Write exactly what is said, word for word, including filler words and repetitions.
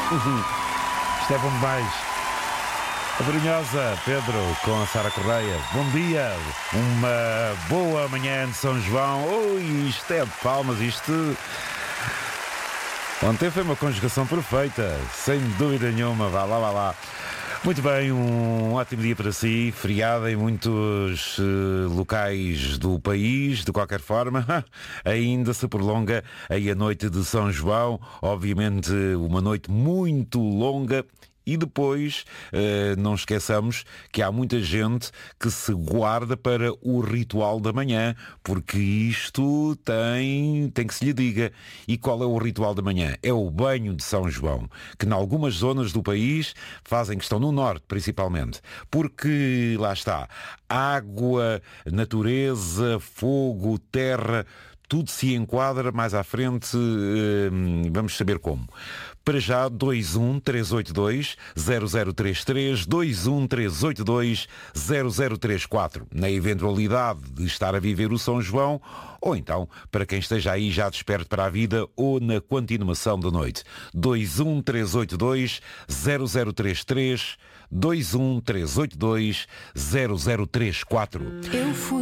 Isto é bom demais. A Brunhosa, Pedro, com a Sara Correia. Bom dia, uma boa manhã de São João. Ui, isto é de palmas, isto... Ontem foi uma conjugação perfeita, sem dúvida nenhuma, vá lá, vá lá. Muito bem, um ótimo dia para si, feriado em muitos uh, locais do país, de qualquer forma, ainda se prolonga aí a noite de São João, obviamente uma noite muito longa. E depois, eh, não esqueçamos que há muita gente que se guarda para o ritual da manhã, porque isto tem, tem que se lhe diga. E qual é o ritual da manhã? É o banho de São João, que em algumas zonas do país fazem questão, no norte principalmente, porque lá está, água, natureza, fogo, terra... Tudo se enquadra mais à frente, vamos saber como. Para já, dois um três oito dois zero zero três três, dois um três oito dois zero zero três quatro. Na eventualidade de estar a viver o São João, ou então, para quem esteja aí já desperto para a vida, ou na continuação da noite. dois um três oito dois zero zero três três, dois um três oito dois zero zero três quatro. Eu fui